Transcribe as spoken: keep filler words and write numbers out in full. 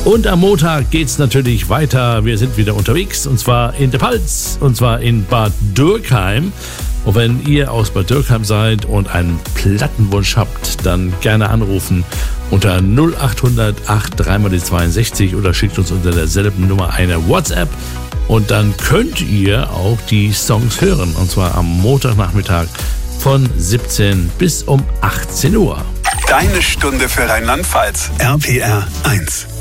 Und am Montag geht's natürlich weiter. Wir sind wieder unterwegs und zwar in der Pfalz und zwar in Bad Dürkheim. Und wenn ihr aus Bad Dürkheim seid und einen Plattenwunsch habt, dann gerne anrufen unter null acht hundert acht drei mal die zweiundsechzig oder schickt uns unter derselben Nummer eine WhatsApp. Und dann könnt ihr auch die Songs hören und zwar am Montagnachmittag von siebzehn bis um achtzehn Uhr. Deine Stunde für Rheinland-Pfalz. R P R eins.